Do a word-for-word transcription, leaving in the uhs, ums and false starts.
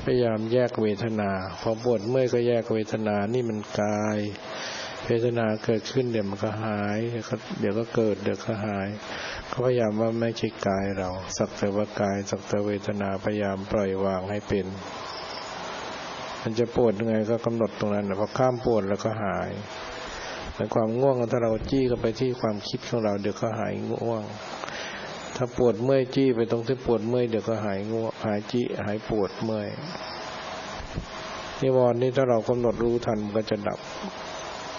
พยายามแยกเวทนาพอปวดเมื่อยก็แยกเวทนานี่มันกายเวทนาเกิดขึ้นเดี๋ยวมันก็หายเดี๋ยวก็เกิดเดี๋ยวก็หายก็พยายามว่าไม่ใช่กายเราสักแต่ว่ากายสักแต่เวทนาพยายามปล่อยวางให้เป็นมันจะปวดยังไงก็กำหนดตรงนั้นพอข้ามปวดแล้วก็หายในความง่วงถ้าเราจี้เข้าไปที่ความคิดของเราเดี๋ยวก็หายง่วงถ้าปวดเมื่อยจี้ไปตรงที่ปวดเมื่อยเดี๋ยวก็หายง่วงหายจี้หายปวดเมื่อยนิวรณ์นี่ถ้าเรากำหนดรู้ทันมันก็จะดับ